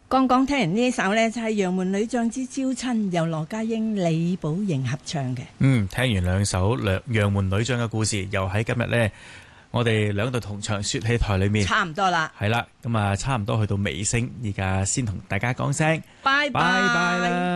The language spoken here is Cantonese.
剛剛聽完呢首呢，就係《楊門女將之招親》，由羅家英、李寶瑩合唱嘅。 聽完兩首楊門女將嘅故事，又喺今日呢，我哋兩隊同場說戲台裏面差唔多啦。 係啦，咁啊差唔多去到尾聲，而家先同大家講聲拜拜啦。